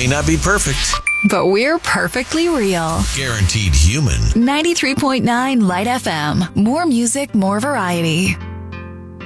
not be perfect, but we're perfectly real. guaranteed human. 93.9 Light FM. More music, more variety.